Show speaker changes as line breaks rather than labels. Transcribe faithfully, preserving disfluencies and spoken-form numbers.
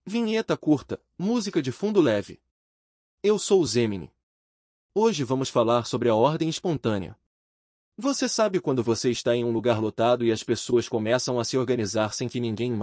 Vinheta curta, música de fundo leve. Eu sou o Zemini. Hoje vamos falar sobre a ordem espontânea. Você sabe quando você está em um lugar lotado e as pessoas começam a se organizar sem que ninguém